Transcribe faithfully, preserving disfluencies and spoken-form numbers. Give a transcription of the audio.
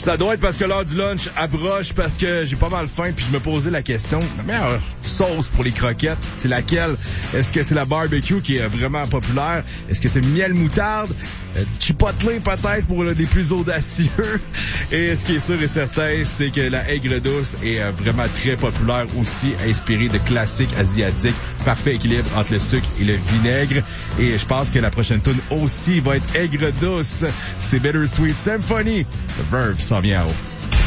Ça doit être parce que l'heure du lunch approche, parce que j'ai pas mal faim, puis je me posais la question, la meilleure sauce pour les croquettes, c'est laquelle? Est-ce que c'est la barbecue qui est vraiment populaire? Est-ce que c'est miel moutarde? Euh, chipotle peut-être pour les plus audacieux? Et ce qui est sûr et certain, c'est que la aigre douce est euh, vraiment très populaire aussi, inspirée de classiques asiatiques. Parfait équilibre entre le sucre et le vinaigre. Et je pense que la prochaine tune aussi va être aigre douce. C'est Bittersweet Symphony. The Verve s'en vient en haut.